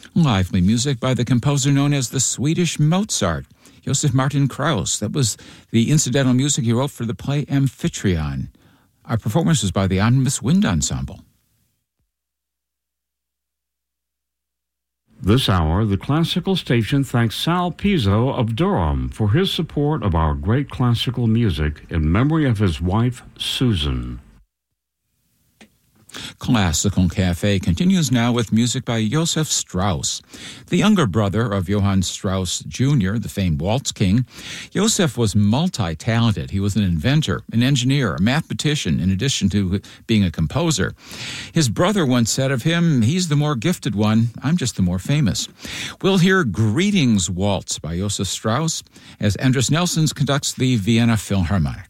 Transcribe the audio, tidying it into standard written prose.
Lively music by the composer known as the Swedish Mozart, Josef Martin Krauss. That was the incidental music he wrote for the play Amphitryon. Our performance was by the Omnibus Wind Ensemble. This hour, the classical station thanks Sal Pizzo of Durham for his support of our great classical music in memory of his wife, Susan. Classical Cafe continues now with music by Josef Strauss. The younger brother of Johann Strauss Jr., the famed waltz king, Josef was multi-talented. He was an inventor, an engineer, a mathematician, in addition to being a composer. His brother once said of him, "He's the more gifted one, I'm just the more famous." We'll hear Greetings Waltz by Josef Strauss as Andris Nelsons conducts the Vienna Philharmonic.